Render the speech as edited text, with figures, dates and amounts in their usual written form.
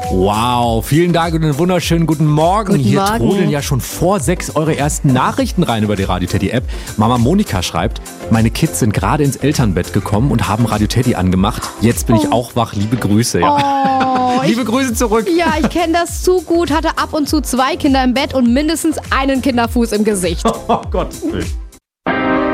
Wow, vielen Dank und einen wunderschönen guten Morgen. Guten Hier Morgen. trudeln ja schon vor 6 eure ersten Nachrichten rein über die Radio Teddy App. Mama Monika schreibt, meine Kids sind gerade ins Elternbett gekommen und haben Radio Teddy angemacht. Jetzt bin ich auch wach. Liebe Grüße. Ja. Liebe Grüße zurück. Ja, ich kenne das zu gut. Hatte ab und zu 2 Kinder im Bett und mindestens einen Kinderfuß im Gesicht. Oh Gottes Willen.